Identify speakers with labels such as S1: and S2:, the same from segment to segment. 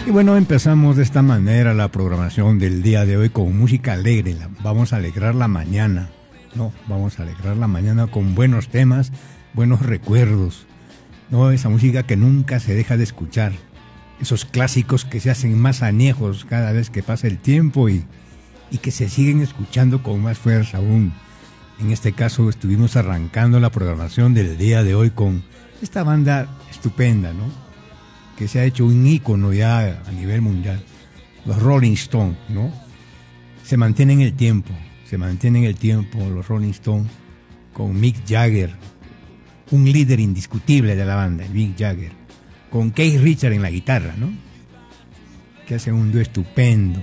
S1: Y bueno, empezamos de esta manera la programación del día de hoy con música alegre. Vamos a alegrar la mañana, ¿no? Vamos a alegrar la mañana con buenos temas, buenos recuerdos, ¿no? Esa música que nunca se deja de escuchar. Esos clásicos que se hacen más añejos cada vez que pasa el tiempo y que se siguen escuchando con más fuerza aún. En este caso estuvimos arrancando la programación del día de hoy con esta banda estupenda, ¿no? Que se ha hecho un ícono ya a nivel mundial, los Rolling Stones, ¿no? Se mantienen en el tiempo los Rolling Stones con Mick Jagger, un líder indiscutible de la banda, Mick Jagger, con Keith Richards en la guitarra, ¿no? Que hacen un dúo estupendo.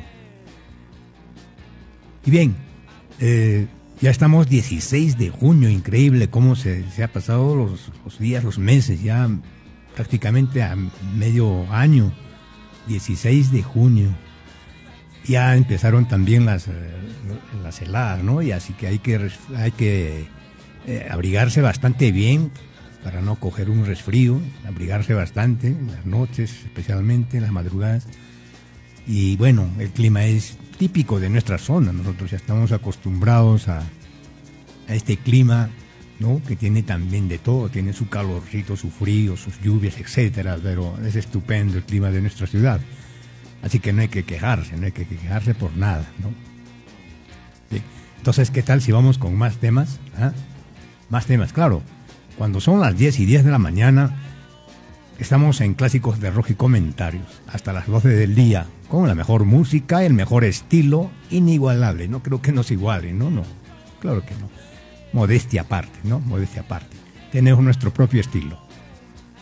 S1: Y bien, ya estamos 16 de junio, increíble cómo se ha pasado los días, los meses, ya prácticamente a medio año, 16 de junio. Ya empezaron también las heladas, ¿no? Y así que hay que abrigarse bastante bien para no coger un resfrío, abrigarse bastante en las noches, especialmente en las madrugadas. Y bueno, el clima es típico de nuestra zona, nosotros ya estamos acostumbrados a este clima, ¿no? Que tiene también de todo, tiene su calorcito, su frío, sus lluvias, etcétera, pero es estupendo el clima de nuestra ciudad. Así que no hay que quejarse por nada, ¿no? Bien. Entonces, ¿qué tal si vamos con más temas? ¿Ah? Más temas, claro. Cuando son las 10:10 de la mañana, estamos en Clásicos de Rock y Comentarios, hasta las 12 del día, con la mejor música, el mejor estilo, inigualable. No creo que nos iguale, ¿no? No, claro que no. Modestia aparte, ¿no? Modestia aparte. Tenemos nuestro propio estilo.